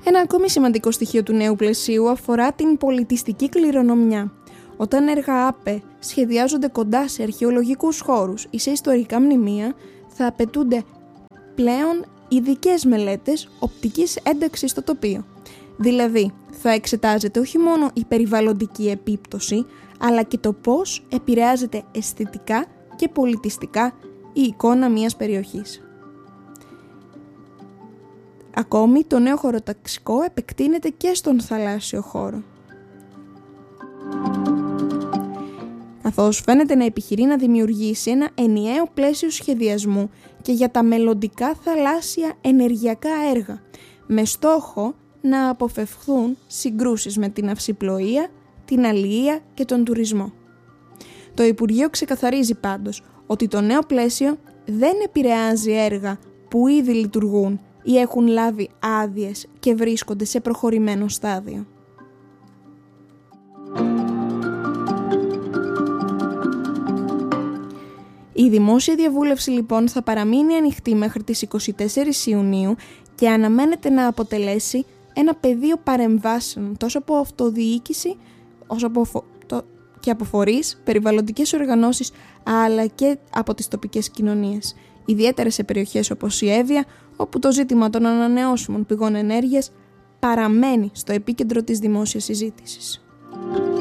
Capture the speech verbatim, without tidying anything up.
Ένα ακόμη σημαντικό στοιχείο του νέου πλαισίου αφορά την πολιτιστική κληρονομιά. Όταν έργα ΑΠΕ σχεδιάζονται κοντά σε αρχαιολογικούς χώρους ή σε ιστορικά μνημεία, θα απαιτούνται πλέον ειδικές μελέτες οπτικής ένταξης στο τοπίο. Δηλαδή, θα εξετάζεται όχι μόνο η περιβαλλοντική επίπτωση, αλλά και το πώς επηρεάζεται αισθητικά και πολιτιστικά η εικόνα μιας περιοχής. Ακόμη, το νέο χωροταξικό επεκτείνεται και στον θαλάσσιο χώρο, καθώς φαίνεται να επιχειρεί να δημιουργήσει ένα ενιαίο πλαίσιο σχεδιασμού και για τα μελλοντικά θαλάσσια ενεργειακά έργα, με στόχο να αποφευχθούν συγκρούσεις με την ναυσιπλοεία, την αλληλεία και τον τουρισμό. Το Υπουργείο ξεκαθαρίζει πάντως ότι το νέο πλαίσιο δεν επηρεάζει έργα που ήδη λειτουργούν ή έχουν λάβει άδειες και βρίσκονται σε προχωρημένο στάδιο. Η δημόσια διαβούλευση λοιπόν θα παραμείνει ανοιχτή μέχρι τις είκοσι τέσσερις Ιουνίου και αναμένεται να αποτελέσει ένα πεδίο παρεμβάσεων τόσο από αυτοδιοίκηση όσο από φο... το... και από φορείς, περιβαλλοντικές οργανώσεις, αλλά και από τις τοπικές κοινωνίες, ιδιαίτερα σε περιοχές όπως η Εύβοια, όπου το ζήτημα των ανανεώσιμων πηγών ενέργειας παραμένει στο επίκεντρο της δημόσιας συζήτησης.